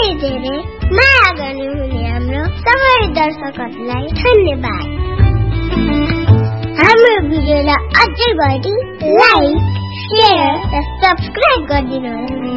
धेरै धेरै माया गर्नुहुने हाम्रो सबै दर्शकहरूलाई धन्यवाद। हाम्रो भिडियोलाई अझै बढी लाइक, शेयर र सब्स्क्राइब गरिदिनुहोला।